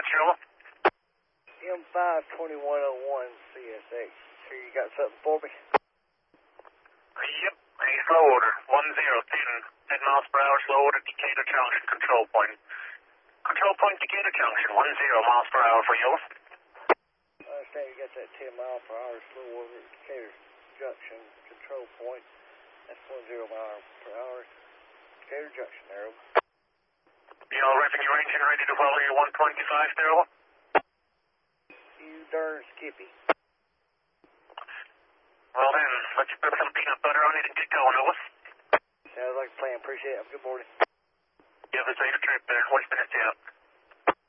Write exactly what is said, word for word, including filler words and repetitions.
dispatch, over. M five twenty-one oh one C S X. Sure you got something for me? Yep, a slow order, one zero ten, ten miles per hour slow order, Decatur Junction, control point. Control point, Decatur Junction, one zero miles per hour for you. I understand you got that ten mile per hour slow order at Decatur Junction, control point. That's one zero mile per hour, Decatur Junction, there. You all revving your engine, ready to follow your one twenty-five there, over? You darn skippy. Well then, let's put some peanut butter on it and get going, over. Sounds like a plan. Appreciate it. Have a good morning. You have a safe trip there. West Minutes out.